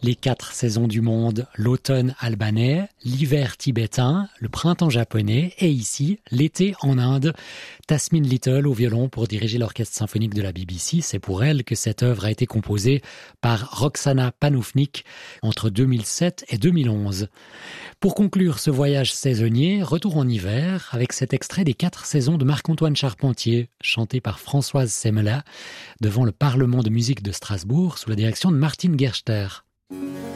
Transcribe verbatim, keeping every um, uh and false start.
Les quatre saisons du monde, l'automne albanais, l'hiver tibétain, le printemps japonais et ici, l'été en Inde. Tasmin Little au violon pour diriger l'orchestre symphonique de la B B C. C'est pour elle que cette œuvre a été composée par Roxana Panufnik entre deux mille sept et deux mille onze. Pour conclure ce voyage saisonnier, retour en hiver avec cet extrait des quatre saisons de Marc-Antoine Charpentier, chanté par Françoise Semela devant le Parlement de musique de Strasbourg sous la direction de Martine Gerster.